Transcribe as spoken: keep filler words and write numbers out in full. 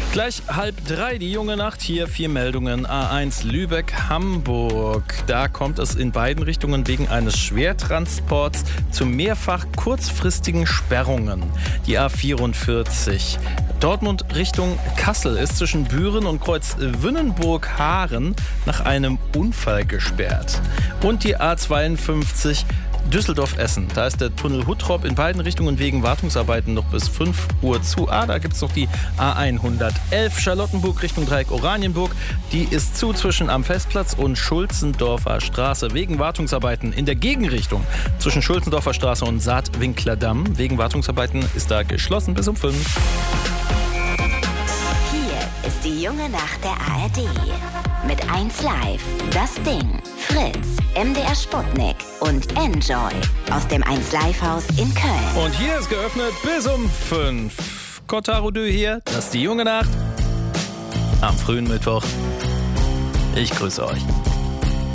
Gleich halb drei, die junge Nacht, hier vier Meldungen. A eins Lübeck-Hamburg. Da kommt es in beiden Richtungen wegen eines Schwertransports zu mehrfach kurzfristigen Sperrungen. Die A vierundvierzig. Dortmund Richtung Kassel ist zwischen Büren und Kreuz Wünnenburg-Haaren nach einem Unfall gesperrt. Und die A zweiundfünfzig Düsseldorf-Essen. Da ist der Tunnel Huttrop in beiden Richtungen wegen Wartungsarbeiten noch bis fünf Uhr zu. Ah, da gibt es noch die A hundertelf Charlottenburg Richtung Dreieck Oranienburg. Die ist zu zwischen am Festplatz und Schulzendorfer Straße wegen Wartungsarbeiten in der Gegenrichtung. Zwischen Schulzendorfer Straße und Saatwinkler Damm. Wegen Wartungsarbeiten ist da geschlossen bis um fünf. Hier ist die junge Nacht der A R D. Mit eins Live, Das Ding, Fritz, M D R Sputnik und Enjoy aus dem eins Live Haus in Köln. Und hier ist geöffnet bis um fünf. Kotaro Dö hier, das ist die junge Nacht am frühen Mittwoch. Ich grüße euch.